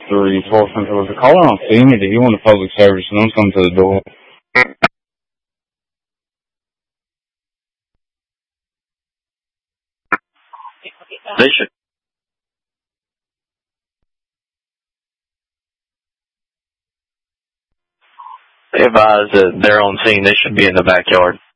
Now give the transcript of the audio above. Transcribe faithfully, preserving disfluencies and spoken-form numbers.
three four Central. Was the caller on scene or did he want a public service? And I'm coming to the door. They should. Advise that they're on scene. They should be in the backyard.